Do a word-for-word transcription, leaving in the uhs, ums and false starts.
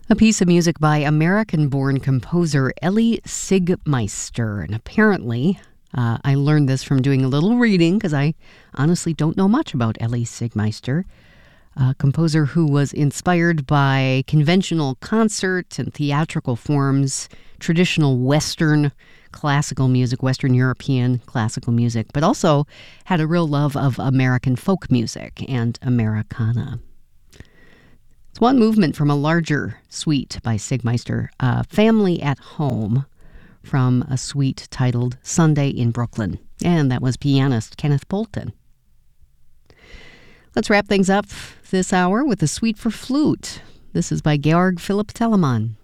A piece of music by American-born composer Elie Siegmeister. And apparently, uh, I learned this from doing a little reading because I honestly don't know much about Elie Siegmeister, a composer who was inspired by conventional concert and theatrical forms, traditional Western classical music, Western European classical music, but also had a real love of American folk music and Americana. It's one movement from a larger suite by Siegmeister, uh, Family at Home, from a suite titled Sunday in Brooklyn. And that was pianist Kenneth Bolton. Let's wrap things up this hour with a suite for flute. This is by Georg Philipp Telemann.